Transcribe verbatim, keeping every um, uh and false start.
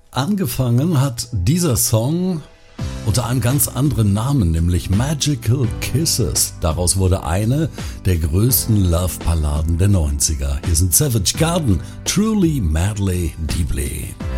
Angefangen hat dieser Song unter einem ganz anderen Namen, nämlich Magical Kisses. Daraus wurde eine der größten Love-Balladen der neunziger. Hier sind Savage Garden, Truly, Madly, Deeply.